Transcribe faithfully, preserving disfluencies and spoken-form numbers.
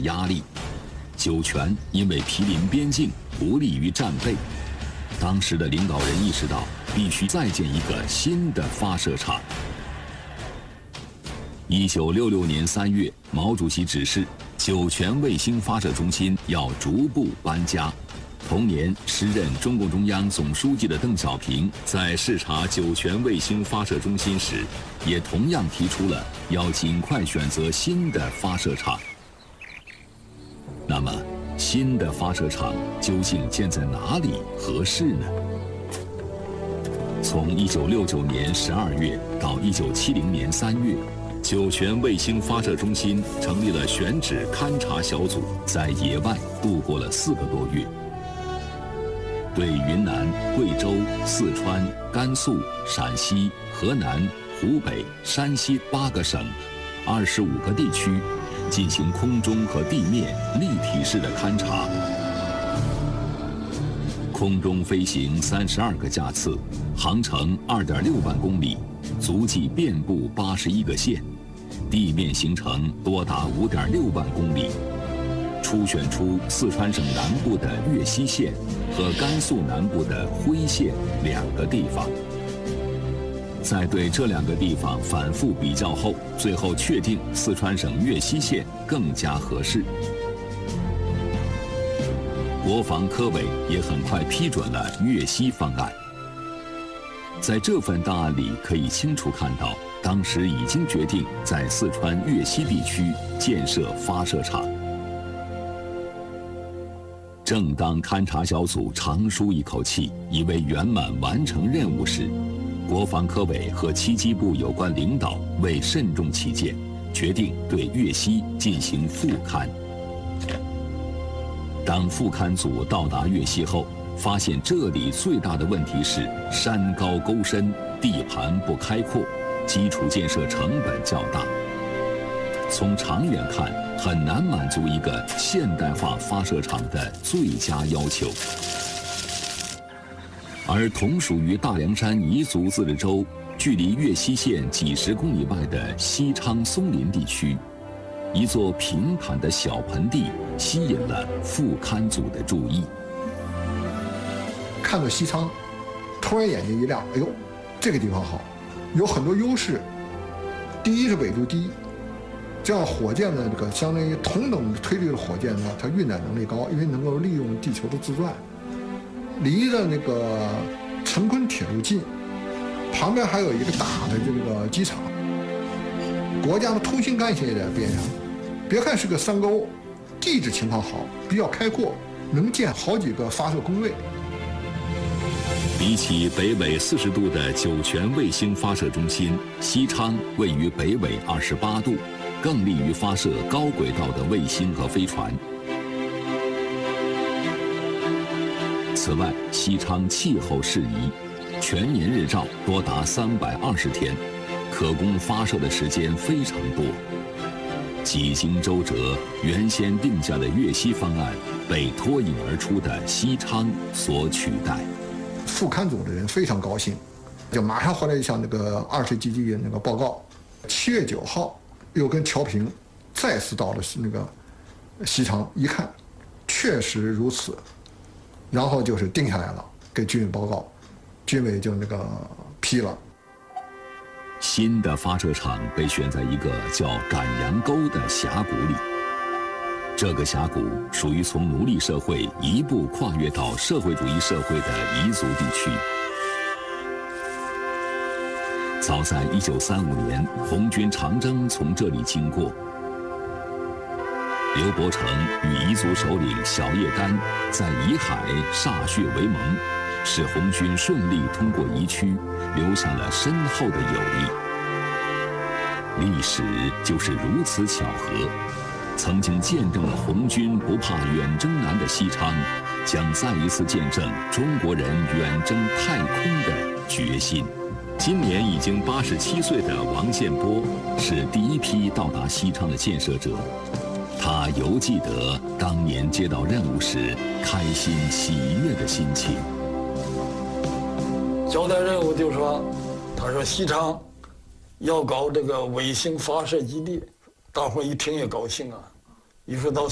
压力。酒泉因为毗邻边境，不利于战备。当时的领导人意识到，必须再建一个新的发射场。一九六六年三月，毛主席指示，酒泉卫星发射中心要逐步搬家。同年，时任中共中央总书记的邓小平在视察酒泉卫星发射中心时，也同样提出了要尽快选择新的发射场。那么，新的发射场究竟建在哪里合适呢？从一九六九年十二月到一九七零年三月，酒泉卫星发射中心成立了选址勘察小组，在野外度过了四个多月。对云南、贵州、四川、甘肃、陕西、河南、湖北、山西八个省、二十五个地区进行空中和地面立体式的勘察。空中飞行三十二个架次，航程二点六万公里，足迹遍布八十一个县，地面行程多达五点六万公里。初选出四川省南部的岳西县和甘肃南部的徽县两个地方。在对这两个地方反复比较后，最后确定四川省岳西县更加合适。国防科委也很快批准了岳西方案。在这份档案里可以清楚看到，当时已经决定在四川岳西地区建设发射场。正当勘察小组长舒一口气，以为圆满完成任务时，国防科委和七机部有关领导为慎重起见，决定对岳西进行复勘。当复勘组到达岳西后，发现这里最大的问题是山高沟深，地盘不开阔，基础建设成本较大。从长远看，很难满足一个现代化发射场的最佳要求。而同属于大凉山彝族自治州，距离岳西县几十公里外的西昌松林地区，一座平坦的小盆地吸引了复勘组的注意。 看到西昌，突然眼睛一亮，哎呦，这个地方好，有很多优势。第一是纬度低，这样火箭的这个相当于同等推力的火箭呢，它运载能力高，因为能够利用地球的自转。离着那个成昆铁路近，旁边还有一个大的这个机场，国家的通信干线也在边上。别看是个山沟，地质情况好，比较开阔，能建好几个发射工位。 比起北纬四十度的酒泉卫星发射中心，西昌位于北纬二十八度，更利于发射高轨道的卫星和飞船。此外，西昌气候适宜，全年日照多达三百二十天，可供发射的时间非常多。几经周折，原先定下的岳西方案被脱颖而出的西昌所取代。 复勘组的人非常高兴，就马上回来向那个二十基地那个报告。七月九号，又跟乔平再次到了那个西昌，一看，确实如此。然后就是定下来了，给军委报告，军委就那个批了。 新的发射场被选在一个叫赶羊沟的峡谷里。这个峡谷属于从奴隶社会一步跨越到社会主义社会的彝族地区。早在一九三五年，红军长征从这里经过。刘伯承与彝族首领小叶甘在彝海歃血为盟，使红军顺利通过彝区，留下了深厚的友谊。历史就是如此巧合，曾经见证了红军不怕远征难的西昌，将再一次见证中国人远征太空的决心。今年已经八十七岁的王建波是第一批到达西昌的建设者。他犹记得当年接到任务时开心喜悦的心情。 交代任务就说，他说西昌要搞这个卫星发射基地，大伙一听也高兴啊。一说到